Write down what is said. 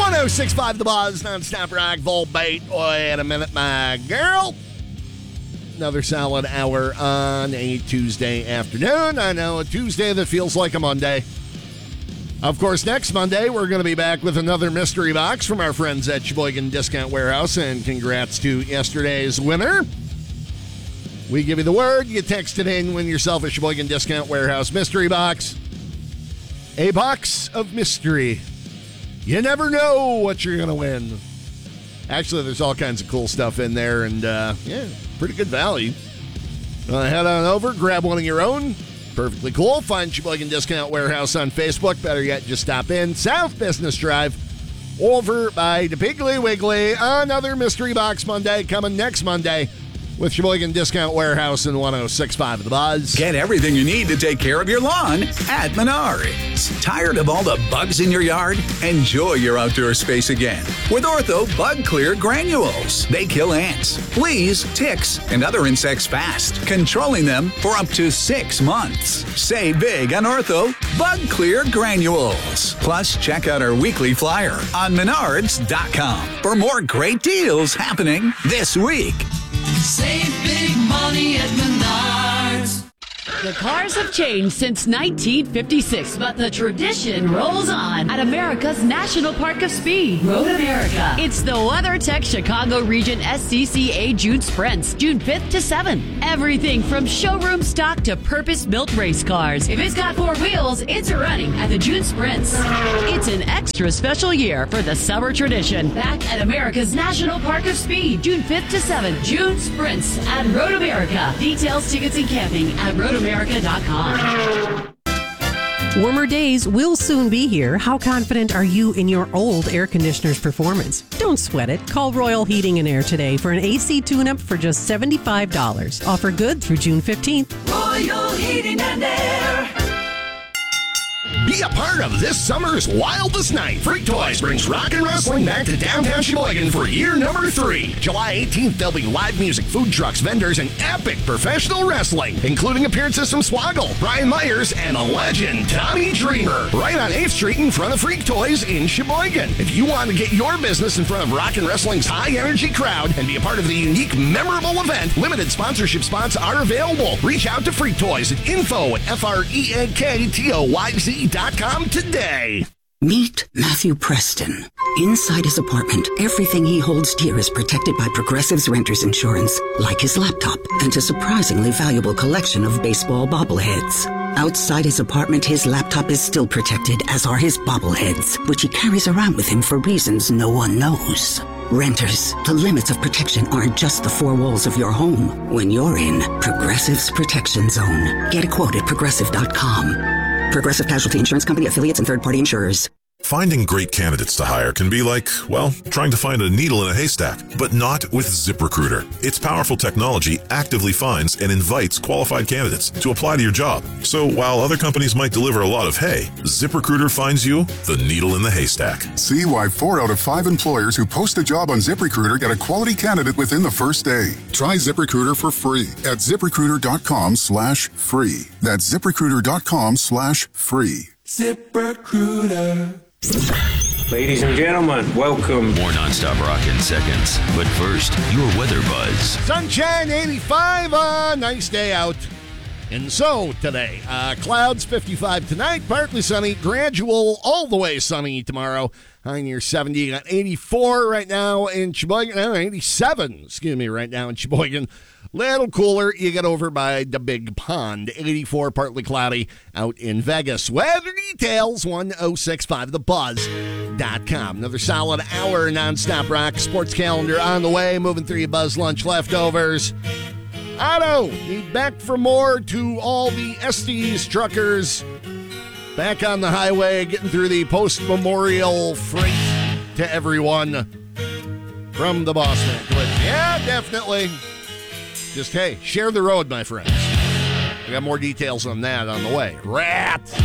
106.5 The Buzz, non-stop rock, Volbeat. Wait a minute, my girl. Another solid hour on a Tuesday afternoon. I know, a Tuesday that feels like a Monday. Of course, next Monday, we're going to be back with another mystery box from our friends at Sheboygan Discount Warehouse, and congrats to yesterday's winner. We give you the word, you text it in, win yourself a Sheboygan Discount Warehouse mystery box. A box of mystery. You never know what you're going to win. Actually, there's all kinds of cool stuff in there, and pretty good value. Head on over, grab one of your own. Perfectly cool. Find Sheboygan Discount Warehouse on Facebook. Better yet, just stop in South Business Drive over by the Piggly Wiggly. Another Mystery Box Monday coming next Monday with Sheboygan Discount Warehouse and 106.5 The Buzz. Get everything you need to take care of your lawn at Menards. Tired of all the bugs in your yard? Enjoy your outdoor space again with Ortho Bug Clear Granules. They kill ants, fleas, ticks, and other insects fast, controlling them for up to 6 months. Save big on Ortho Bug Clear Granules. Plus, check out our weekly flyer on Menards.com for more great deals happening this week. Save big money at Menards. The cars have changed since 1956, but the tradition rolls on at America's National Park of Speed, Road America. It's the WeatherTech Chicago Region SCCA June Sprints, June 5th to 7th. Everything from showroom stock to purpose-built race cars. If it's got 4 wheels, it's running at the June Sprints. It's an extra special year for the summer tradition. Back at America's National Park of Speed, June 5th to 7th. June Sprints at Road America. Details, tickets, and camping at roadamerica.com. Warmer days will soon be here. How confident are you in your old air conditioner's performance? Don't sweat it. Call Royal Heating and Air today for an AC tune-up for just $75. Offer good through June 15th. Royal Heating and Air. Be a part of this summer's wildest night. Freak Toys brings rock and wrestling back to downtown Sheboygan for year number 3. July 18th, there'll be live music, food trucks, vendors, and epic professional wrestling, including appearances from Swoggle, Brian Myers, and a legend, Tommy Dreamer, right on 8th Street in front of Freak Toys in Sheboygan. If you want to get your business in front of rock and wrestling's high-energy crowd and be a part of the unique, memorable event, limited sponsorship spots are available. Reach out to Freak Toys at info@freaktoyz.com today. Meet Matthew Preston. Inside his apartment, everything he holds dear is protected by Progressive's Renter's Insurance, like his laptop and a surprisingly valuable collection of baseball bobbleheads. Outside his apartment, his laptop is still protected, as are his bobbleheads, which he carries around with him for reasons no one knows. Renters, the limits of protection aren't just the 4 walls of your home when you're in Progressive's Protection Zone. Get a quote at Progressive.com. Progressive Casualty Insurance Company, affiliates, and third-party insurers. Finding great candidates to hire can be like, well, trying to find a needle in a haystack, but not with ZipRecruiter. Its powerful technology actively finds and invites qualified candidates to apply to your job. So while other companies might deliver a lot of hay, ZipRecruiter finds you the needle in the haystack. See why 4 out of 5 employers who post a job on ZipRecruiter get a quality candidate within the first day. Try ZipRecruiter for free at ZipRecruiter.com/free. That's ZipRecruiter.com/free. ZipRecruiter. Ladies and gentlemen, welcome. More nonstop rock in seconds. But first, your weather buzz. Sunshine 85, a nice day out. And so today, clouds 55 tonight, partly sunny, gradual all the way sunny tomorrow. High near 70. You got 84 right now in Sheboygan. 87, right now in Sheboygan. Little cooler, you get over by the Big Pond. 84, partly cloudy out in Vegas. Weather details, 1065thebuzz.com. Another solid hour nonstop rock sports calendar on the way. Moving through your Buzz Lunch leftovers. Otto, need back for more to all the Estes truckers. Back on the highway, getting through the post-memorial freight to everyone from the Bossman. Yeah, definitely. Just, hey, share the road, my friends. We got more details on that on the way. Rat!